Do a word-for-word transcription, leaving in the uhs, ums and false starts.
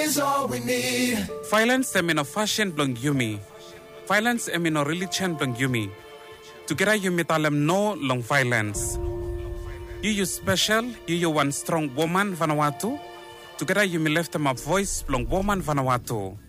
is all we need. Violence emino fashion blong yumi. Violence emino religion blong yumi. Together yumi talem no long violence. You you special, you you one strong woman Vanuatu. Together yumi left them a voice blong woman Vanuatu.